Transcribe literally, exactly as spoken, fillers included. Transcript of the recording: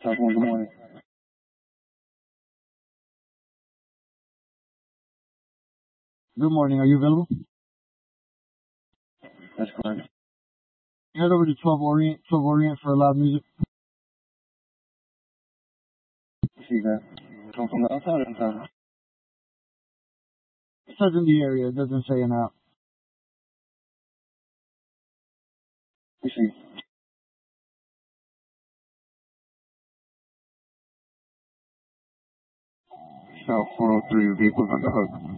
Good morning. Good morning. Are you available? That's correct. Head over to twelve Orient, twelve Orient for loud music. See that? Come from the outside or inside? It says in the area. It doesn't say in out. You see. South four oh three, vehicle on the hook.